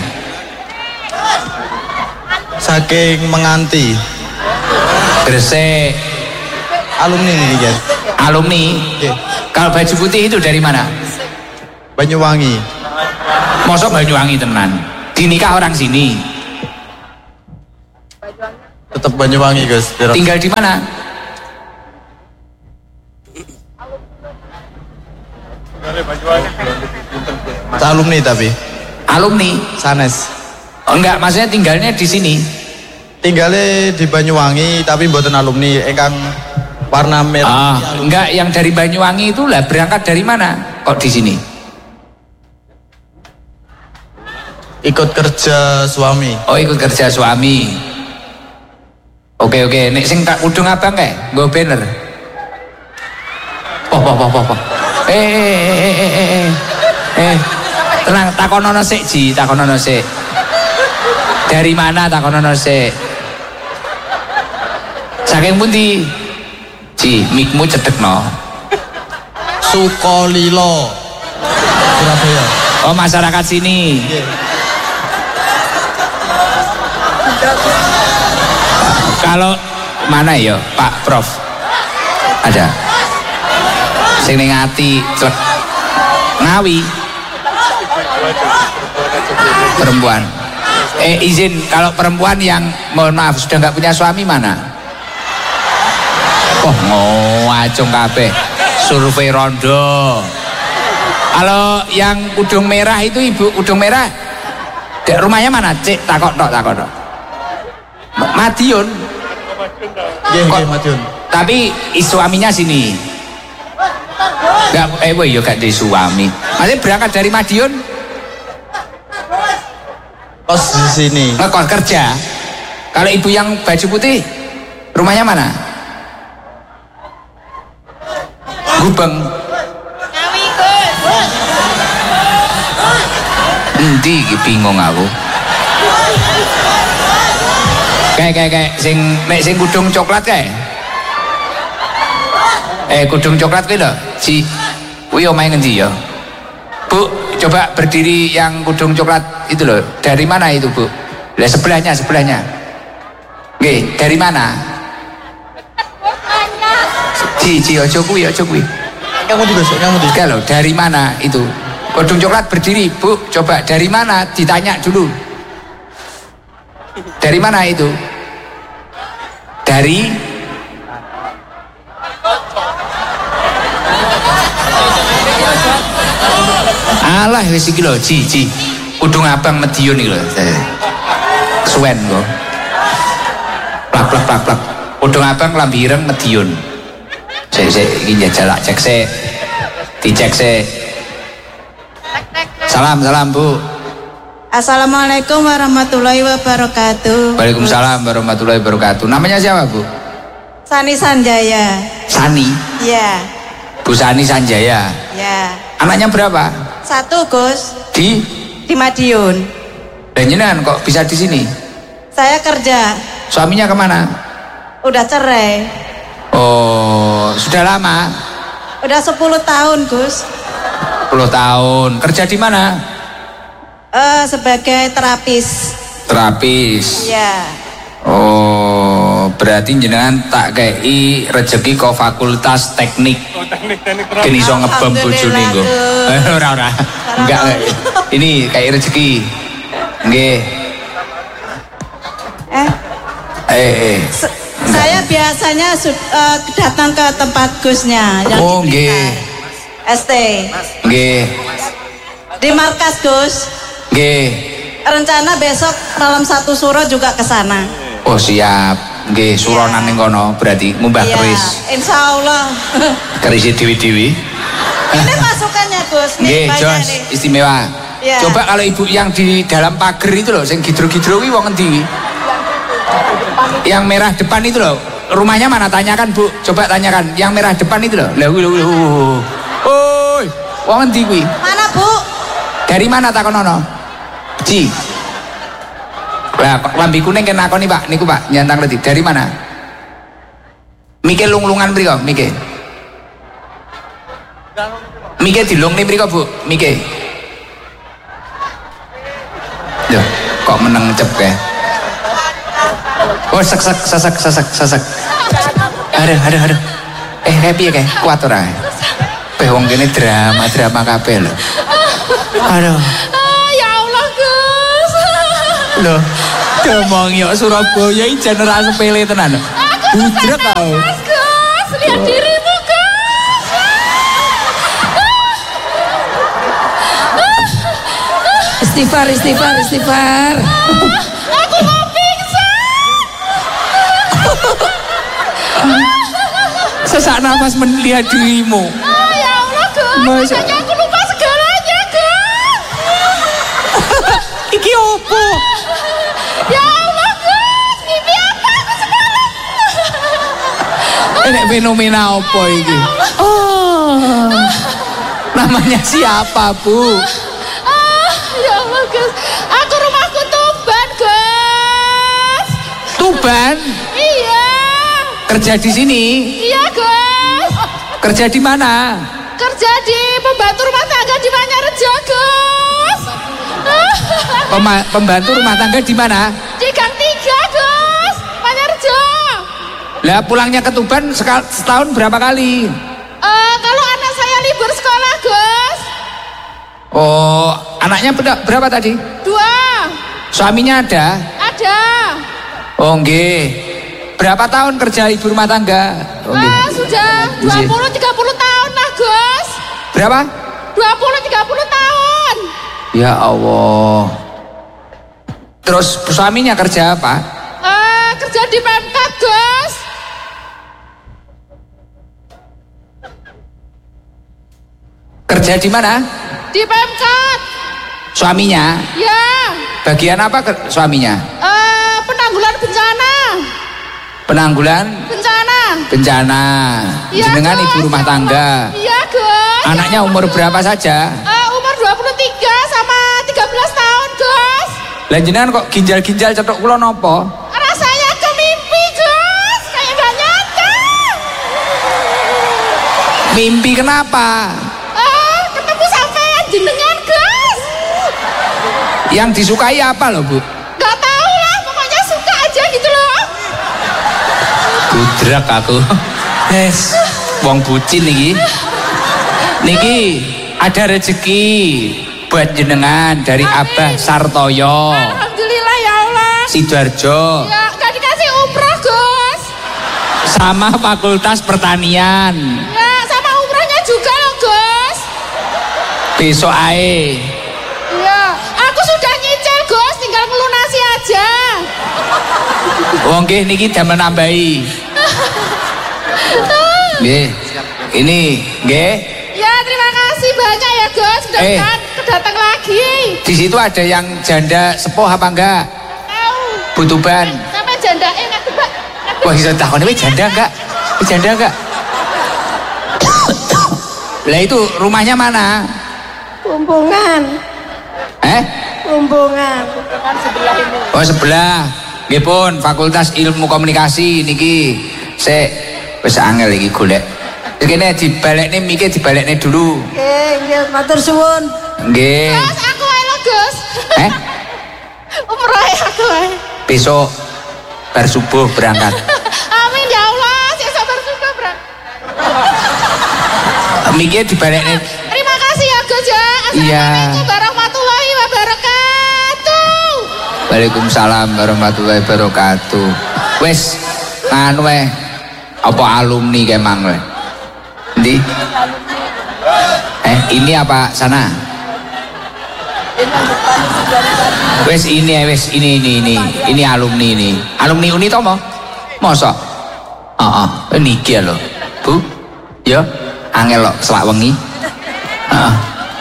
Speaker 7: Saking menganti.
Speaker 1: Gresik.
Speaker 7: Alumni nih guys.
Speaker 1: Alumni.
Speaker 7: Oke.
Speaker 1: Kalau baju putih itu dari mana?
Speaker 7: Banyuwangi.
Speaker 1: Mosok Banyuwangi tenan. Dinikah orang sini.
Speaker 7: Tetap Banyuwangi guys.
Speaker 1: Tinggal di mana?
Speaker 7: Alumni tapi.
Speaker 1: Alumni.
Speaker 7: Sanes.
Speaker 1: Oh, enggak, maksudnya tinggalnya di sini.
Speaker 7: Tinggalnya di Banyuwangi tapi mboten alumni ingkang warna merah.
Speaker 1: Ah, enggak, yang dari Banyuwangi itu lah berangkat dari mana? Kok di sini?
Speaker 7: Ikut kerja suami.
Speaker 1: Oh, ikut kerja suami. Oke oke, nek sing tak udung abang kae, nggo banner. Oh, oh, oh, oh, oh. Eh, eh, eh, eh, eh, eh, eh, tenang, takonono sik Ji, takonono sik. Dari mana takonono sik? Saking pundi? Ji, mikmu cedekno.
Speaker 7: Sukolilo. Surabaya.
Speaker 1: Oh, masyarakat sini. Kalau mana ya Pak Prof? Ada. Sing ning ati clek. Ngawi. Perempuan. Eh izin, kalau perempuan yang mohon maaf sudah nggak punya suami mana? Oh, ngacung kabeh. Survei rondo. Kalau yang udung merah itu ibu udung merah, dek rumahnya mana? Cek takok tok takok tok. Madiun.
Speaker 7: Nggih, nggih Madiun.
Speaker 1: Tapi suaminya sini. Enggak, eh boy, yo gak di suami. Maksudnya berangkat dari Madiun.
Speaker 7: Kos di sini.
Speaker 1: Ngekos kerja. Kalau ibu yang baju putih, rumahnya mana? Gubeng. Endi iki bingung aku. Kayak kayak kayak sing nek sing kudung coklat kae. Eh kudung coklat kuwi lho, Ci. Kuwi omahe ngendi ya? Bu, coba berdiri yang kudung coklat itu loh. Dari mana itu, Bu? Lah sebelahnya, sebelahnya. Nggih, dari mana? Ci, Ci ojo kuwi, ojo kuwi.
Speaker 7: Kamu juga, kamu juga.
Speaker 1: Kalau dari mana itu? Kudung coklat berdiri, Bu. Coba dari mana? Ditanya dulu. Dari mana itu? Dari Alah wis iki lho, Ci, Ci. Kudung abang Madiun iki lho. Suwen kok. Plak plak plak plak. Kudung abang lambi ireng Madiun. Sik sik iki njajal cek sik. Dicek sik. Salam salam Bu.
Speaker 8: Assalamualaikum warahmatullahi wabarakatuh.
Speaker 1: Waalaikumsalam warahmatullahi wabarakatuh. Namanya siapa, Bu?
Speaker 8: Sani Sanjaya.
Speaker 1: Sani.
Speaker 8: Ya.
Speaker 1: Bu Sani Sanjaya.
Speaker 8: Ya.
Speaker 1: Anaknya berapa?
Speaker 8: Satu Gus.
Speaker 1: Di
Speaker 8: Di Madiun.
Speaker 1: Dan jenengan kok bisa di sini?
Speaker 8: Saya kerja.
Speaker 1: Suaminya kemana?
Speaker 8: Udah cerai.
Speaker 1: Oh, sudah lama?
Speaker 8: Udah sepuluh tahun Gus.
Speaker 1: sepuluh tahun. Kerja di mana?
Speaker 8: Eh sebagai terapis.
Speaker 1: Terapis.
Speaker 8: Ya.
Speaker 1: Oh, berarti jenengan tak kei rezeki ke fakultas teknik. Kini iso ngebom bojone nggo. Ora ora. Enggak. Ini kayak rezeki. Nggih.
Speaker 8: Eh,
Speaker 1: Eh, eh.
Speaker 8: se- saya biasanya sud- eh, datang ke tempat Gusnya yang
Speaker 1: Oh,
Speaker 8: di
Speaker 1: nggih.
Speaker 8: Blitar. S T.
Speaker 1: Nggih.
Speaker 8: Di markas Gus.
Speaker 1: Nggih.
Speaker 8: Rencana besok malam satu suro juga ke sana.
Speaker 1: Oh, siap. Nggih, suronan ning kono berarti ngumbah
Speaker 8: Iya,
Speaker 1: keris.
Speaker 8: insya Allah.
Speaker 1: Keris dewi-dewi.
Speaker 8: Ini masukannya Gus.
Speaker 1: Nggih,
Speaker 8: banyak
Speaker 1: jos,
Speaker 8: nih.
Speaker 1: istimewa.
Speaker 8: Iya.
Speaker 1: Coba kalau ibu yang di dalam pagar itu loh, yang gidro-gidro kuwi wong endi? Yang merah depan itu loh, rumahnya mana? Tanyakan Bu, coba tanyakan. Yang merah depan itu loh. Lah kuwi lho. Oi, wong endi kuwi?
Speaker 8: Mana Bu?
Speaker 1: Dari mana takonono? Ji. Lah, kok lambi kuning kena nakoni Pak, niku Pak, nyantang leti. Dari mana? Mike lung-lungan mriko, Mike. Mike dilung nih mriko Bu, Mike. Kok meneng cep ya? Oh sek sek sesek sesek sesek. Aduh aduh aduh. Eh happy ya kayak kuat orang. Wong kene drama drama kabeh lho. Aduh.
Speaker 6: Ah, ya Allah Gus.
Speaker 1: Loh, ngomong yo Surabaya iki jan ora sepele tenan. Budrek kau.
Speaker 6: Gus, lihat dirimu Gus.
Speaker 3: Istighfar, istighfar, istighfar.
Speaker 6: Aku mau pingsan.
Speaker 1: Sesak nafas melihat dirimu.
Speaker 6: Ah, ya Allah Gus, makanya aku lupa segalanya Gus.
Speaker 1: Iki opo?
Speaker 6: Ya Allah Gus, mimpi apa aku semalam?
Speaker 1: Ini fenomena opo iki? Oh. Namanya siapa, Bu?
Speaker 6: Ah, ya Allah Gus, aku rumahku Tuban Gus.
Speaker 1: Tuban?
Speaker 6: Iya.
Speaker 1: Kerja di sini?
Speaker 6: Iya Gus.
Speaker 1: Kerja di mana?
Speaker 6: Kerja di pembantu rumah tangga di Banjarjo Gus.
Speaker 1: Pema pembantu rumah tangga di mana?
Speaker 6: Di Gang tiga Gus, Banjarjo.
Speaker 1: Lah pulangnya ke Tuban setahun berapa kali?
Speaker 6: Uh, kalau anak saya libur sekolah Gus.
Speaker 1: Oh, anaknya berapa tadi?
Speaker 6: Dua.
Speaker 1: Suaminya ada?
Speaker 6: Ada.
Speaker 1: Oh nggih. Berapa tahun kerja ibu rumah tangga? Oh,
Speaker 6: ah, sudah dua puluh tiga puluh tahun lah Gus.
Speaker 1: Berapa?
Speaker 6: dua puluh tiga puluh tahun.
Speaker 1: Ya Allah. Terus suaminya kerja apa?
Speaker 6: Uh, kerja di Pemkot Gus.
Speaker 1: Kerja di mana?
Speaker 6: Di Pemkot.
Speaker 1: Suaminya?
Speaker 6: Ya.
Speaker 1: Bagian apa ke suaminya?
Speaker 6: Uh, penanggulan bencana.
Speaker 1: Penanggulan?
Speaker 6: Bencana.
Speaker 1: Bencana.
Speaker 6: Ya,
Speaker 1: Jenengan
Speaker 6: Gus.
Speaker 1: ibu rumah tangga.
Speaker 6: Iya Gus.
Speaker 1: Anaknya umur berapa saja?
Speaker 6: Uh, umur dua puluh tiga sama tiga belas tahun Gus.
Speaker 1: Lah jenengan kok ginjal-ginjal cetok kula nopo?
Speaker 6: Rasanya ke mimpi Gus, kayak gak nyata.
Speaker 1: Mimpi kenapa?
Speaker 6: Uh, ketemu sampean jenengan Gus.
Speaker 1: Yang disukai apa loh Bu?
Speaker 6: Gak tahu lah, pokoknya suka aja gitu loh.
Speaker 1: Budrak aku. Yes, wong bucin niki. Niki ada rezeki buat jenengan dari
Speaker 6: Amin.
Speaker 1: Abah Sartoyo.
Speaker 6: Alhamdulillah ya Allah.
Speaker 1: Sidoarjo.
Speaker 6: Ya, gak dikasih umroh Gus.
Speaker 1: Sama Fakultas Pertanian.
Speaker 6: Ya, sama umrohnya juga loh Gus.
Speaker 1: Besok ae.
Speaker 6: Ya, aku sudah nyicil Gus, tinggal ngelunasi aja.
Speaker 1: Wong nggih niki damel nambahi. Nggih. Ini nggih.
Speaker 6: Ya, terima kasih banyak ya Gus, sudah
Speaker 1: Eh.
Speaker 6: kedatang lagi.
Speaker 1: Di situ ada yang janda sepuh apa enggak?
Speaker 6: Tahu.
Speaker 1: Butuban.
Speaker 6: Sampai jandain nggak tebak.
Speaker 1: Wah, bisa takon ini janda enggak? Ini janda enggak? Lah itu rumahnya mana?
Speaker 8: Kumbungan,
Speaker 1: Eh?
Speaker 8: kumbungan.
Speaker 1: Oh, sebelah. Nggih pun Fakultas Ilmu Komunikasi niki. Sik wis angel iki golek. Kene dibalekne mike dibalekne dulu.
Speaker 8: Oke, nggih matur suwun.
Speaker 1: Nggih.
Speaker 6: Gus, aku ae lo Gus.
Speaker 1: Eh?
Speaker 6: Umroh aku ae.
Speaker 1: Besok bar subuh berangkat.
Speaker 6: Amin ya Allah, saya sabar juga bro.
Speaker 1: Mike dibalekne.
Speaker 6: Terima kasih ya Gus ya.
Speaker 1: Iya.
Speaker 6: Assalamualaikum warahmatullahi wabarakatuh.
Speaker 1: Waalaikumsalam warahmatullahi wabarakatuh. Wes anu wae. Apa alumni kemang wae? Ndi? Eh, ini apa sana? Wes ini ya wes ini ini ini ini alumni ini. Alumni Uni tomo? Mosok? Heeh, oh, niki lho. Bu. Ya, angel kok selak wengi. Heeh.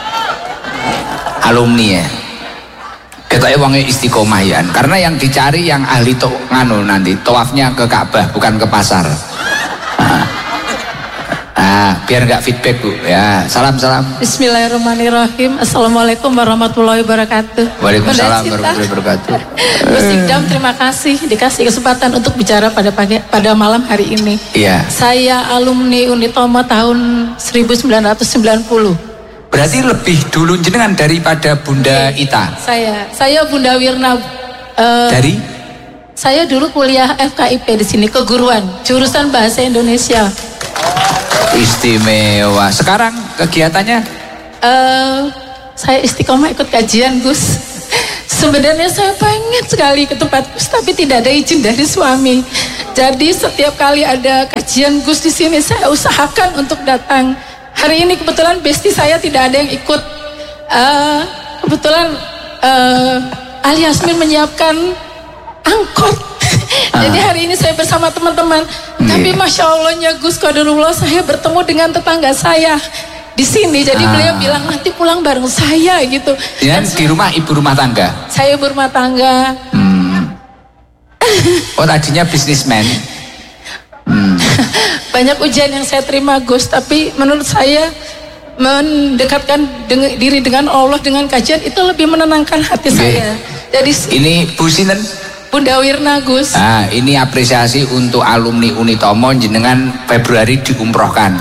Speaker 1: Alumni ya. Ketoknya wongnya istiqomah ya, karena yang dicari yang ahli to nganu nanti tawafnya ke Ka'bah bukan ke pasar. Nah, nah biar nggak feedback Bu ya. Salam salam.
Speaker 8: Bismillahirrahmanirrahim. Assalamualaikum warahmatullahi wabarakatuh.
Speaker 1: Waalaikumsalam warahmatullahi wabarakatuh.
Speaker 8: Gus Idam, terima kasih dikasih kesempatan untuk bicara pada pagi pada malam hari ini.
Speaker 1: Iya.
Speaker 8: Saya alumni Unitomo tahun seribu sembilan ratus sembilan puluh.
Speaker 1: Berarti lebih dulu jenengan daripada Bunda Ita.
Speaker 8: Saya, saya Bunda Wirna Eh,
Speaker 1: Dari?
Speaker 8: Saya dulu kuliah F K I P di sini, keguruan, jurusan Bahasa Indonesia.
Speaker 1: Istimewa. Sekarang kegiatannya?
Speaker 8: Eh, saya istiqomah ikut kajian, Gus. Sebenarnya saya pengen sekali ke tempat Gus, tapi tidak ada izin dari suami. Jadi setiap kali ada kajian Gus di sini, saya usahakan untuk datang. Hari ini kebetulan bestie saya tidak ada yang ikut. Uh, kebetulan uh, Ali Yasmin menyiapkan angkot. Jadi hari ini saya bersama teman-teman. Yeah. Tapi Masya Allahnya Gus Qadarullah, saya bertemu dengan tetangga saya di sini. Jadi ah. beliau bilang nanti pulang bareng saya gitu.
Speaker 1: Dan di rumah ibu rumah tangga?
Speaker 8: Saya ibu rumah tangga.
Speaker 1: Hmm. Oh tadinya bisnismen. Hmm.
Speaker 8: Banyak ujian yang saya terima Gus, tapi menurut saya mendekatkan dengan, diri dengan Allah dengan kajian itu lebih menenangkan hati okay. saya. Jadi
Speaker 1: ini Bu Sinten?
Speaker 8: Bunda Wirna Gus.
Speaker 1: Nah, ini apresiasi untuk alumni Unitomo jenengan Februari diumrohkan.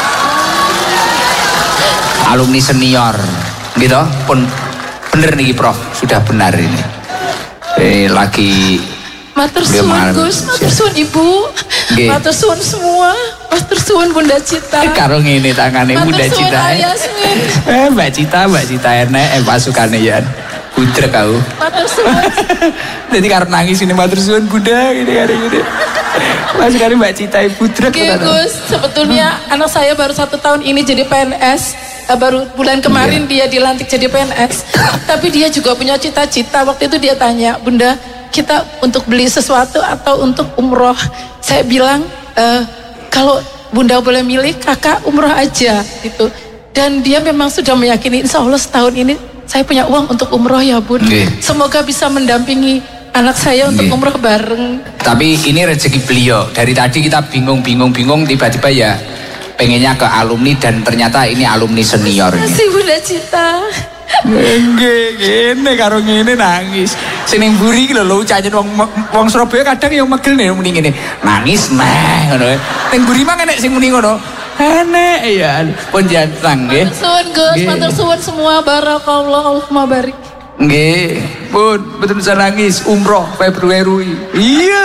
Speaker 1: Alumni senior, gitu pun bener nih Prof, sudah benar ini. Eh lagi.
Speaker 8: Matur suwun Gus, matur suwun Ibu, okay. matur suwun semua, matur suwun Bunda Cita.
Speaker 1: Karo ngene tangane Bunda Cita. Eh Mbak Cita, Mbak Cita enek eh pasukane ya. Putra kau.
Speaker 8: Matur suwun.
Speaker 1: Jadi karena nangis ini matur suwun Bunda gini gini gini. Pasukane Mbak Cita putra.
Speaker 8: Oke okay, Gus, sebetulnya hmm. anak saya baru satu tahun ini jadi P N S. Baru bulan kemarin yeah. dia dilantik jadi P N S. Tapi dia juga punya cita-cita. Waktu itu dia tanya, Bunda, kita untuk beli sesuatu atau untuk umroh? Saya bilang e, kalau Bunda boleh milih, kakak umroh aja gitu. Dan dia memang sudah meyakini insya Allah setahun ini saya punya uang untuk umroh ya Bun. Okay. Semoga bisa mendampingi anak saya untuk okay. umroh bareng.
Speaker 1: Tapi ini rezeki beliau. Dari tadi kita bingung-bingung-bingung, tiba-tiba ya pengennya ke alumni dan ternyata ini alumni senior.
Speaker 8: Terima kasih Bunda Cita.
Speaker 1: Nggih, ngene karo ngene nangis. Sing ning mburi iki lho lho ucapan wong wong Surabaya kadang yang megel nih muni ngene. Nangis meh ngono. Ning mburi mah enek sing muni ngono. Enek ya. Pun jantang nggih.
Speaker 8: Matur suwun Gus, matur suwun semua barakallah Allahumma barik.
Speaker 1: Nggih, Pun betul bisa nangis umroh Februari. Iya.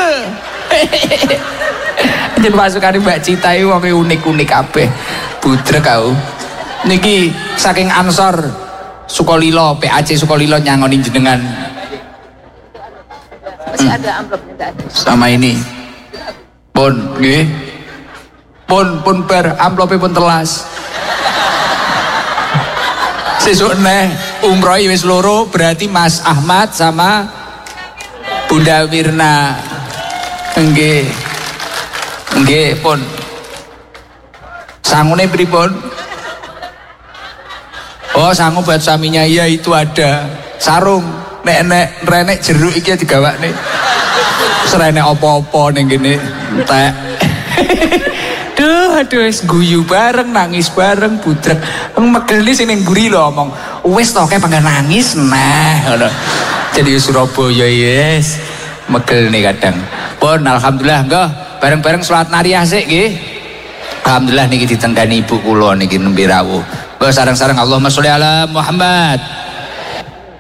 Speaker 1: Jadi masukane Mbak Cita iki wong unik-unik kabeh. Budrek kau. Niki saking Ansor Sukolilo, P A C Sukolilo nyangoni jenengan.
Speaker 4: Masih ada amplopnya, enggak ada.
Speaker 1: Sama ini. Pun, nggih. Pun pun bar amplope pun telas. Sesuk neh umroh wis loro, berarti Mas Ahmad sama Bunda Wirna. Nggih. Nggih, pun. Sangune pripun? Oh, sangu buat suaminya, iya itu ada. Sarung, nek-nek renek jeruk iki digawakne. Serene opo-opo ning kene entek. Duh, aduh wis guyu bareng, nangis bareng, budrek. Wong megeli sing ning mburi lho omong, "Wis to kae pangga nangis nah." Ngono. Jadi Surabaya yes. Megel nih kadang. Pun alhamdulillah enggak bareng-bareng salat nariyah sik nggih. Alhamdulillah niki ditendani ibu kula niki nembe rawuh. Sarang-sarang Allahumma sholli ala Muhammad.